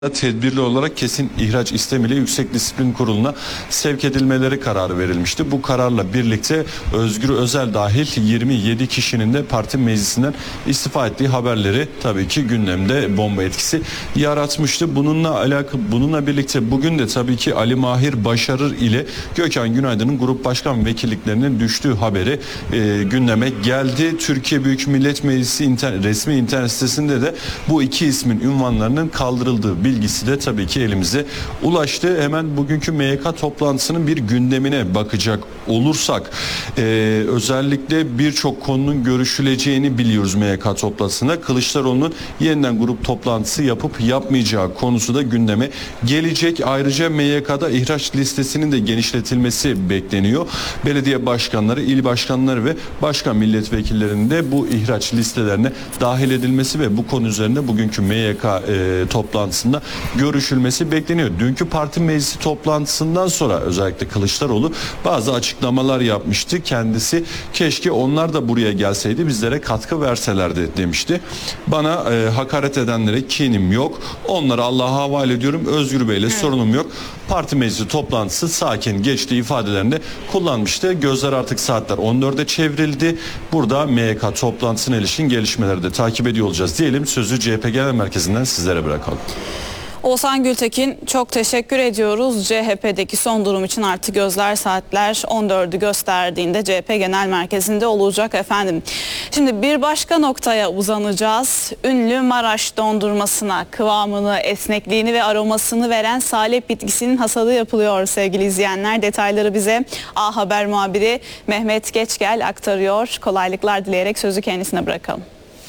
tedbirli olarak kesin ihraç istemiyle Yüksek Disiplin Kurulu'na sevk edilmeleri kararı verilmişti. Bu kararla birlikte Özgür Özel dahil 27 kişinin de parti meclisinden istifa ettiği haberleri tabii ki gündemde bomba etkisi yaratmıştı. Bununla birlikte bugün de tabii ki Ali Mahir Başarır ile Gökhan Günaydın'ın grup başkan vekilliklerinin düştüğü haberi gündeme geldi. Türkiye Büyük Millet Meclisi resmi internet sitesinde de bu iki ismin ünvanlarının kaldırıldığı bilgisi de tabii ki elimize ulaştı. Hemen bugünkü MYK toplantısının bir gündemine bakacak olursak özellikle birçok konunun görüşüleceğini biliyoruz MYK toplantısında. Kılıçdaroğlu'nun yeniden grup toplantısı yapıp yapmayacağı konusu da gündeme gelecek. Ayrıca MYK'da ihraç listesinin de genişletilmesi bekleniyor. Belediye başkanları, il başkanları ve başkan milletvekillerinin de bu ihraç listelerine dahil edilmesi ve bu konu üzerinde bugünkü MYK toplantısında görüşülmesi bekleniyor. Dünkü parti meclisi toplantısından sonra özellikle Kılıçdaroğlu bazı açıklamalar yapmıştı. Kendisi keşke onlar da buraya gelseydi bizlere katkı verselerdi demişti. Bana hakaret edenlere kinim yok. Onları Allah'a havale ediyorum. Özgür Bey'le sorunum yok. Parti meclisi toplantısı sakin geçti ifadelerini kullanmıştı. Gözler artık saatler 14'e çevrildi. Burada MYK toplantısına ilişkin gelişmeleri de takip ediyor olacağız diyelim. Sözü CHP Genel Merkezi'nden sizlere bırakalım. Oğuzhan Gültekin, çok teşekkür ediyoruz. CHP'deki son durum için artık gözler saatler 14'ü gösterdiğinde CHP Genel Merkezi'nde olacak efendim. Şimdi bir başka noktaya uzanacağız. Ünlü Maraş dondurmasına kıvamını, esnekliğini ve aromasını veren salep bitkisinin hasadı yapılıyor sevgili izleyenler. Detayları bize A Haber muhabiri Mehmet Geçgel aktarıyor. Kolaylıklar dileyerek sözü kendisine bırakalım.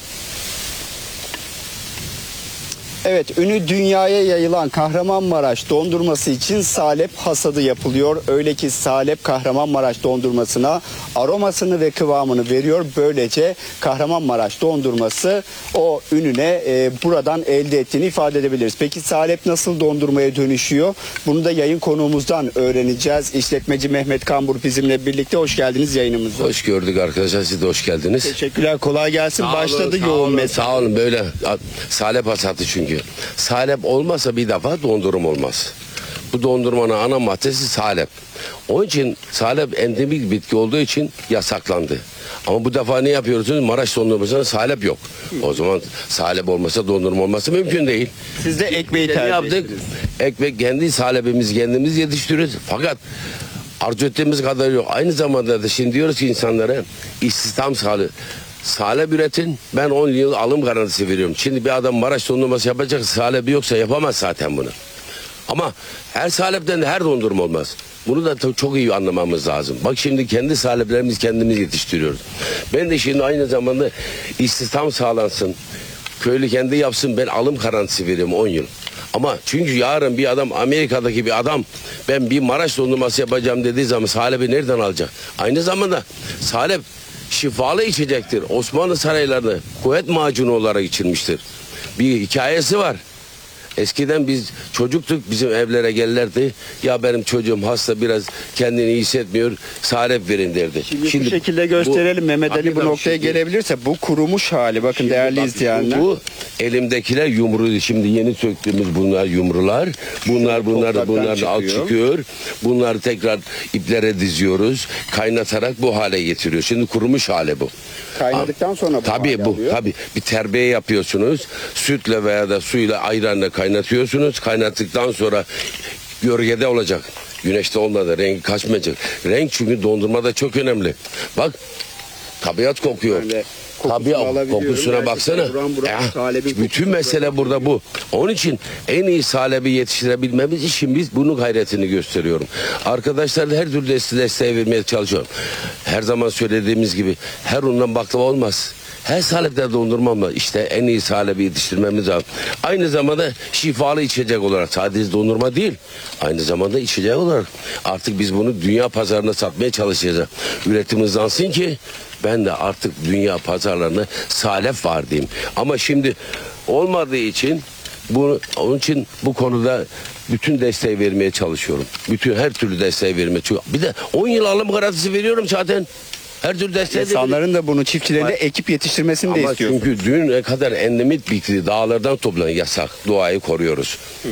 Evet, ünü dünyaya yayılan Kahramanmaraş dondurması için salep hasadı yapılıyor. Öyle ki salep Kahramanmaraş dondurmasına aromasını ve kıvamını veriyor. Böylece Kahramanmaraş dondurması o ününe buradan elde ettiğini ifade edebiliriz. Peki salep nasıl dondurmaya dönüşüyor? Bunu da yayın konuğumuzdan öğreneceğiz. İşletmeci Mehmet Kambur bizimle birlikte. Hoş geldiniz yayınımıza. Hoş gördük arkadaşlar, siz de hoş geldiniz. Teşekkürler, kolay gelsin. Başladı yoğun mesai. Sağ olun, böyle salep hasadı çünkü. Salep olmasa bir defa dondurum olmaz. Bu dondurmanın ana maddesi salep. Onun için salep endemik bitki olduğu için yasaklandı. Ama bu defa ne yapıyorsunuz? Maraş dondurmasında salep yok. O zaman salep olmasa dondurma olması mümkün değil. Siz de ekmeği Ne tercih yaptık? ettiniz. Ekmek kendi salepimizi kendimiz yetiştiriyoruz. Fakat arzu ettiğimiz kadar yok. Aynı zamanda da şimdi diyoruz ki insanlara istihdam sağlığı. Salep üretin, ben 10 yıl alım garantisi veriyorum. Şimdi bir adam Maraş dondurması yapacak, salebi yoksa yapamaz zaten bunu. Ama her salepten de her dondurma olmaz. Bunu da çok iyi anlamamız lazım. Bak şimdi kendi saleplerimizi kendimiz yetiştiriyoruz. Ben de şimdi aynı zamanda istihdam sağlansın. Köylü kendi yapsın, ben alım garantisi veriyorum 10 yıl. Ama çünkü yarın bir adam, Amerika'daki bir adam, ben bir Maraş dondurması yapacağım dediği zaman salebi nereden alacak? Aynı zamanda salep şifalı içecektir. Osmanlı saraylarında kuvvet macunu olarak içilmiştir. Bir hikayesi var. Eskiden biz çocuktuk, bizim evlere gelirlerdi. Ya benim çocuğum hasta, biraz kendini iyi hissetmiyor, salep verin derdi. Şimdi bu şekilde gösterelim. Mehmet Ali bu noktaya gelebilirse, bu kurumuş hali. Bakın değerli izleyenler. Bu elimdekiler yumru. Şimdi yeni söktüğümüz bunlar yumrular. Bunlar alt çıkıyor. Bunları tekrar iplere diziyoruz. Kaynatarak bu hale getiriyor. Şimdi kurumuş hali bu. Kaynadıktan sonra bu hale alıyor. Tabii bir terbiye yapıyorsunuz. Sütle veya da suyla, ayranla kaynatıyorsunuz. Kaynattıktan sonra gölgede olacak. Güneşte olmadı, rengi kaçmayacak. Renk çünkü dondurmada çok önemli. Bak, tabiat kokuyor. Tabii kokusuna baksana. Bütün mesele burada bu. Onun için en iyi salebi yetiştirebilmemiz için biz bunun gayretini gösteriyorum. Arkadaşlar her türlü desteği vermeye çalışıyorum. Her zaman söylediğimiz gibi her undan baklava olmaz. Her salepte dondurma ama işte en iyi salebi yetiştirmemiz lazım. Aynı zamanda şifalı içecek olarak, sadece dondurma değil, aynı zamanda içecek olarak artık biz bunu dünya pazarına satmaya çalışacağız. Üretim hızlansın ki ben de artık dünya pazarlarına salep var diyeyim. Ama şimdi olmadığı için onun için bu konuda bütün desteği vermeye çalışıyorum. Bütün her türlü desteği vermeye çalışıyorum. Bir de 10 yıl alım garantisi veriyorum zaten. Her türlü desteği İnsanların da bunu, çiftçilerin de ekip yetiştirmesini de ama istiyorsunuz. çünkü düne kadar endemik bitti. Dağlardan toplanan yasak. Doğayı koruyoruz.